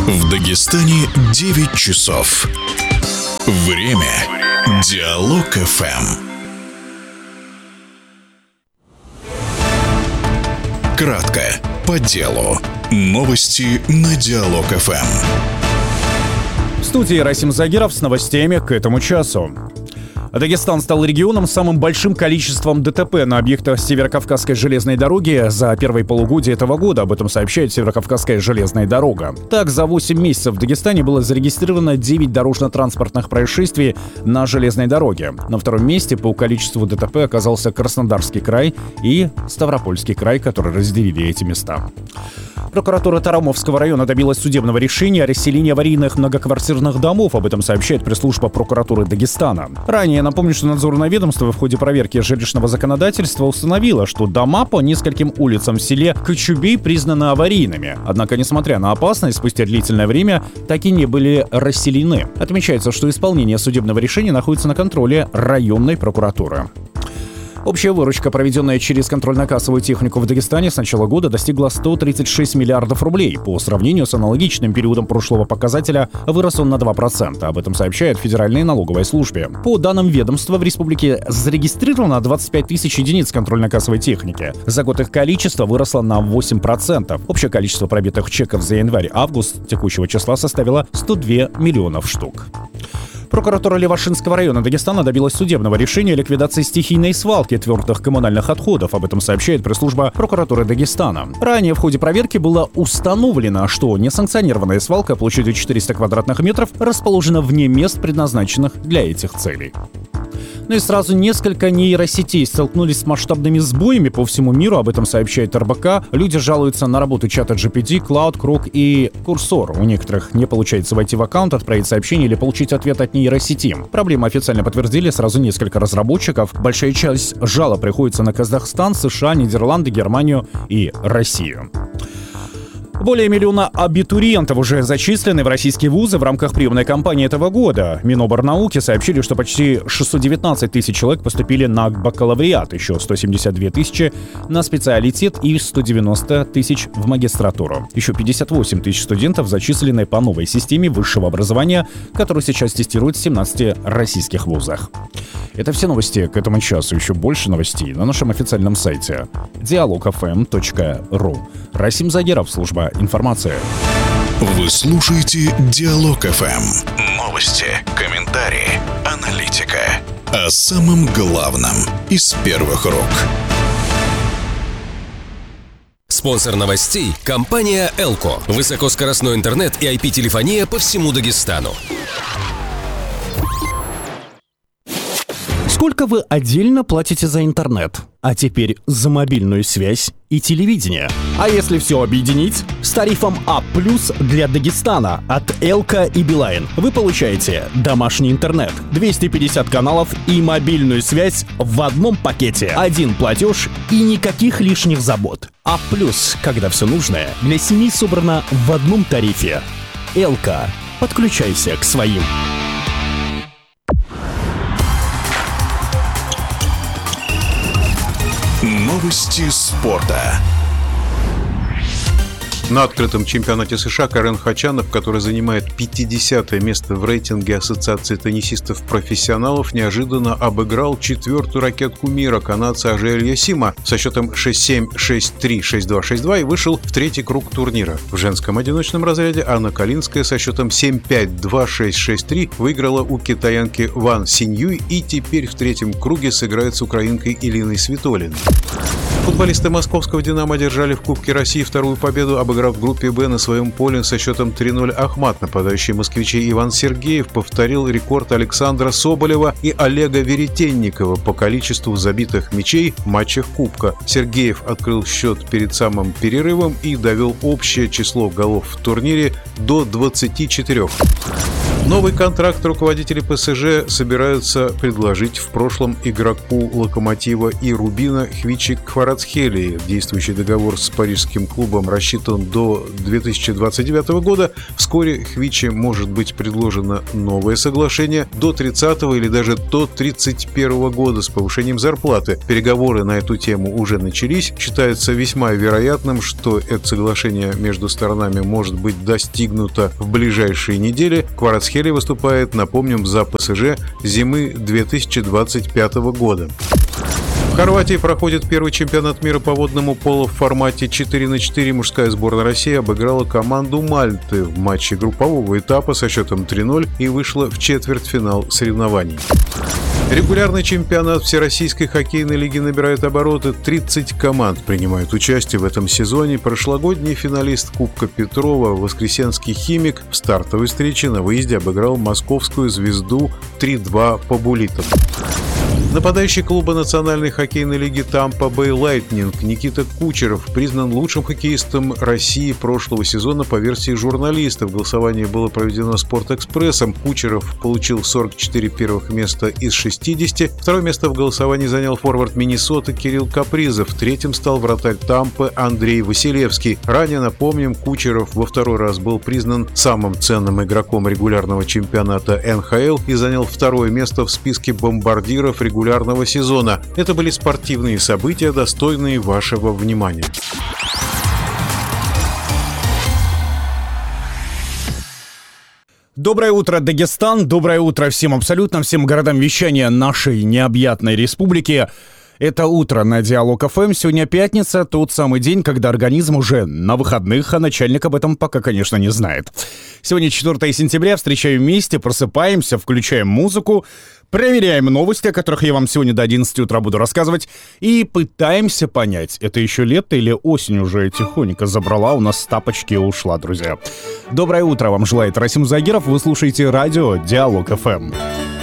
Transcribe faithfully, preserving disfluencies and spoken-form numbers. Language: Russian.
В Дагестане девять часов. Время. Диалог эф эм. Кратко, по делу. Новости на Диалог эф эм. В студии Расим Загиров с новостями к этому часу. Дагестан стал регионом с самым большим количеством ДТП на объектах Северокавказской железной дороги за первые полугодие этого года. Об этом сообщает Северокавказская железная дорога. Так, за восемь месяцев в Дагестане было зарегистрировано девять дорожно-транспортных происшествий на железной дороге. На втором месте по количеству ДТП оказался Краснодарский край и Ставропольский край, которые разделили эти места. Прокуратура Тарамовского района добилась судебного решения о расселении аварийных многоквартирных домов. Об этом сообщает пресс-служба прокуратуры Дагестана. Ранее напомню, что надзорное ведомство в ходе проверки жилищного законодательства установило, что дома по нескольким улицам в селе Кочубей признаны аварийными. Однако, несмотря на опасность, спустя длительное время так и не были расселены. Отмечается, что исполнение судебного решения находится на контроле районной прокуратуры. Общая выручка, проведенная через контрольно-кассовую технику в Дагестане с начала года, достигла сто тридцать шесть миллиардов рублей. По сравнению с аналогичным периодом прошлого показателя вырос он на два процента. Об этом сообщает Федеральная налоговая служба. По данным ведомства, в республике зарегистрировано двадцать пять тысяч единиц контрольно-кассовой техники. За год их количество выросло на восемь процентов. Общее количество пробитых чеков за январь-август текущего числа составило сто два миллионов штук. Прокуратура Левашинского района Дагестана добилась судебного решения о ликвидации стихийной свалки твердых коммунальных отходов. Об этом сообщает пресс-служба прокуратуры Дагестана. Ранее в ходе проверки было установлено, что несанкционированная свалка площадью четыреста квадратных метров расположена вне мест, предназначенных для этих целей. Ну и сразу несколько нейросетей столкнулись с масштабными сбоями по всему миру. Об этом сообщает эр бэ ка. Люди жалуются на работу чата джи пи ти, Cloud, Krug и Cursor. У некоторых не получается войти в аккаунт, отправить сообщение или получить ответ от нейросети. Проблему официально подтвердили сразу несколько разработчиков. Большая часть жалоб приходится на Казахстан, США, Нидерланды, Германию и Россию. Более миллиона абитуриентов уже зачислены в российские вузы в рамках приемной кампании этого года. Миноборнауки сообщили, что почти шестьсот девятнадцать тысяч человек поступили на бакалавриат, еще сто семьдесят две тысячи на специалитет и сто девяносто тысяч в магистратуру. Еще пятьдесят восемь тысяч студентов зачислены по новой системе высшего образования, которую сейчас тестируют в семнадцати российских вузах. Это все новости к этому часу. Еще больше новостей на нашем официальном сайте диалог эф эм точка ру. Расим Загиров, служба информации. Вы слушаете Диалог эф эм. Новости, комментарии, аналитика. О самом главном из первых рук. Спонсор новостей – компания «Элко». Высокоскоростной интернет и ай пи-телефония по всему Дагестану. Сколько вы отдельно платите за интернет? А теперь за мобильную связь и телевидение. А если все объединить? С тарифом А плюс для Дагестана от Элко и Билайн вы получаете домашний интернет, двести пятьдесят каналов и мобильную связь в одном пакете. Один платеж и никаких лишних забот. А плюс, когда все нужное для семьи собрано в одном тарифе. Элко. Подключайся к своим. Новости спорта. На открытом чемпионате США Карен Хачанов, который занимает пятидесятое место в рейтинге Ассоциации теннисистов-профессионалов, неожиданно обыграл четвертую ракетку мира, канадца Ажель Ясима, со счетом шесть семь, шесть три, шесть два, шесть два и вышел в третий круг турнира. В женском одиночном разряде Анна Калинская со счетом семь пять, два шесть, шесть три выиграла у китаянки Ван Синьюй и теперь в третьем круге сыграет с украинкой Илиной Свитолиной. Футболисты московского «Динамо» одержали в Кубке России вторую победу, обыграв в группе «Б» на своем поле со счетом три ноль Ахмат. Нападающий москвичей Иван Сергеев повторил рекорд Александра Соболева и Олега Веретенникова по количеству забитых мячей в матчах Кубка. Сергеев открыл счет перед самым перерывом и довел общее число голов в турнире до двадцати четырёх. Новый контракт руководители ПСЖ собираются предложить в прошлом игроку «Локомотива» и «Рубина» Хвичи Кварацхелии. Действующий договор с парижским клубом рассчитан до две тысячи двадцать девятого года. Вскоре Хвичи может быть предложено новое соглашение до тридцатого или даже до тридцать первого года с повышением зарплаты. Переговоры на эту тему уже начались. Считается весьма вероятным, что это соглашение между сторонами может быть достигнуто в ближайшие недели. Кварацхелия выступает, напомним, за ПСЖ зимы две тысячи двадцать пятого года. В Хорватии проходит первый чемпионат мира по водному поло в формате четыре на четыре. Мужская сборная России обыграла команду Мальты в матче группового этапа со счетом три ноль и вышла в четвертьфинал соревнований. Регулярный чемпионат Всероссийской хоккейной лиги набирает обороты. тридцать команд принимают участие в этом сезоне. Прошлогодний финалист Кубка Петрова, воскресенский «Химик», в стартовой встрече на выезде обыграл московскую «Звезду» три два по буллитам. Нападающий клуба Национальной хоккейной лиги Тампа Бэй Лайтнинг Никита Кучеров признан лучшим хоккеистом России прошлого сезона по версии журналистов. Голосование было проведено «Спортэкспрессом». Кучеров получил сорок четыре первых места из шестидесяти. Второе место в голосовании занял форвард Миннесоты Кирилл Капризов. Третьим стал вратарь Тампы Андрей Василевский. Ранее, напомним, Кучеров во второй раз был признан самым ценным игроком регулярного чемпионата эн ха эл и занял второе место в списке бомбардиров регулярного регулярного сезона. Это были спортивные события, достойные вашего внимания. Доброе утро, Дагестан. Доброе утро всем, абсолютно всем городам вещания нашей необъятной республики. Это утро на Диалог эф эм. Сегодня пятница, тот самый день, когда организм уже на выходных, а начальник об этом пока, конечно, не знает. Сегодня четвёртого сентября, встречаем вместе, просыпаемся, включаем музыку, проверяем новости, о которых я вам сегодня до одиннадцати утра буду рассказывать, и пытаемся понять, это еще лето или осень уже тихонько забрала, у нас тапочки и ушла, друзья. Доброе утро вам желает Расим Загиров, вы слушаете радио Диалог эф эм.